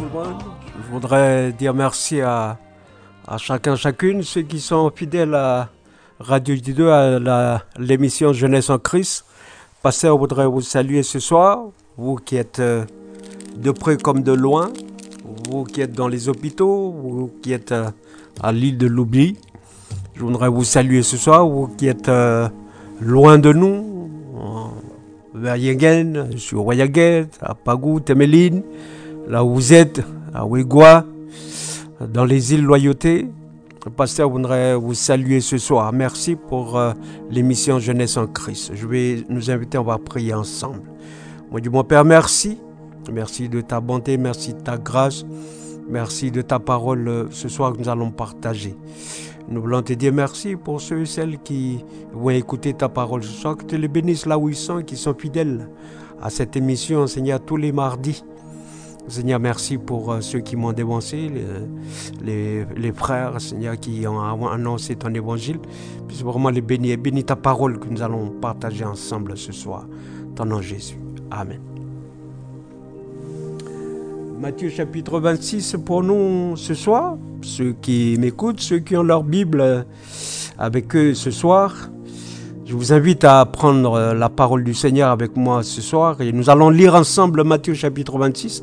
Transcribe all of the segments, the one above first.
everyone. Je voudrais dire merci à chacun, chacune, ceux qui sont fidèles à Radio J2, à l'émission Jeunesse en Christ. Pasteur, je voudrais vous saluer ce soir, vous qui êtes de près comme de loin, vous qui êtes dans les hôpitaux, vous qui êtes à l'île de l'oubli. Je voudrais vous saluer ce soir, vous qui êtes loin de nous, vers Yengen, sur Wayaguet, à Pagou, Temeline, là où vous êtes, à Ouégoua, dans les îles Loyauté. Pasteur, je voudrais vous saluer ce soir. Merci pour l'émission Jeunesse en Christ. Je vais nous inviter, on va prier ensemble. Moi, du mon Père, merci. Merci de ta bonté, merci de ta grâce, merci de ta parole ce soir que nous allons partager. Nous voulons te dire merci pour ceux et celles qui vont écouter ta parole ce soir, que tu les bénisses là où ils sont, qui sont fidèles à cette émission, Seigneur, tous les mardis. Seigneur, merci pour ceux qui m'ont dévancé, les frères, Seigneur, qui ont annoncé ton évangile. Puis vraiment les bénis et bénis ta parole que nous allons partager ensemble ce soir. Ton nom Jésus. Amen. Matthieu chapitre 26 pour nous ce soir. Ceux qui m'écoutent, ceux qui ont leur Bible avec eux ce soir, je vous invite à prendre la parole du Seigneur avec moi ce soir et nous allons lire ensemble Matthieu chapitre 26,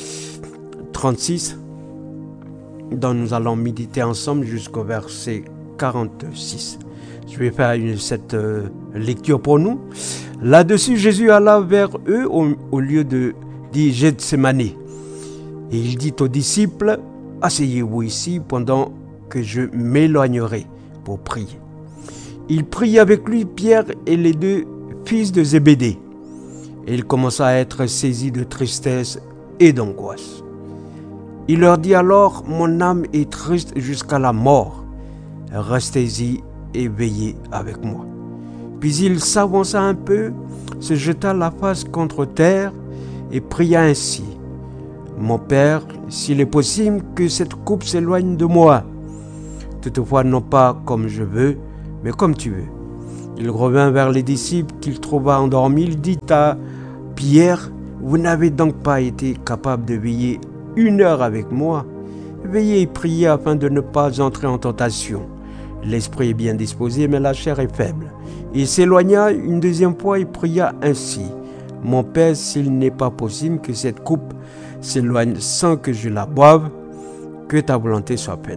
36, dont nous allons méditer ensemble jusqu'au verset 46. Je vais faire cette lecture pour nous. Là-dessus, Jésus alla vers eux au lieu de Gethsémani. Et il dit aux disciples, « Asseyez-vous ici pendant que je m'éloignerai pour prier. » Il prit avec lui Pierre et les deux fils de Zébédée. Et il commença à être saisi de tristesse et d'angoisse. Il leur dit alors, « Mon âme est triste jusqu'à la mort. Restez-y et veillez avec moi. » Puis il s'avança un peu, se jeta la face contre terre et pria ainsi. « Mon Père, s'il est possible que cette coupe s'éloigne de moi. Toutefois, non pas comme je veux, mais comme tu veux. » Il revint vers les disciples qu'il trouva endormis. Il dit à Pierre, « Vous n'avez donc pas été capable de veiller 1 heure avec moi? Veillez et priez afin de ne pas entrer en tentation. L'esprit est bien disposé, mais la chair est faible. » Il s'éloigna une deuxième fois et pria ainsi. « Mon Père, s'il n'est pas possible que cette coupe s'éloigne sans que je la boive, que ta volonté soit faite. »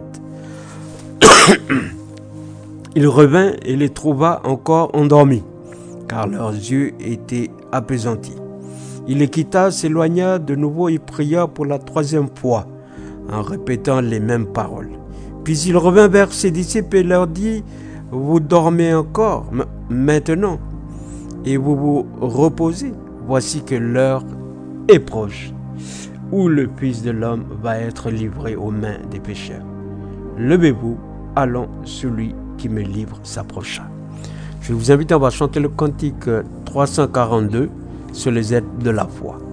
Il revint et les trouva encore endormis, car leurs yeux étaient appesantis. Il les quitta, s'éloigna de nouveau et pria pour la 3e fois, en répétant les mêmes paroles. Puis il revint vers ses disciples et leur dit, « Vous dormez encore maintenant, et vous vous reposez. Voici que l'heure est proche, où le Fils de l'homme va être livré aux mains des pécheurs. Levez-vous, allons, celui qui me livre s'approcha. » Je vous invite, on va chanter le cantique 342 sur les aides de la foi.